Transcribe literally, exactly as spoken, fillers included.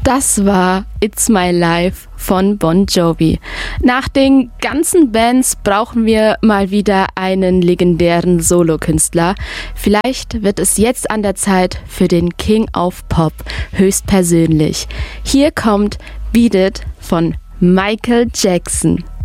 Das war It's My Life von Bon Jovi. Nach den ganzen Bands brauchen wir mal wieder einen legendären Solokünstler. Vielleicht wird es jetzt an der Zeit für den King of Pop höchstpersönlich. Hier kommt Beat It von Michael Jackson.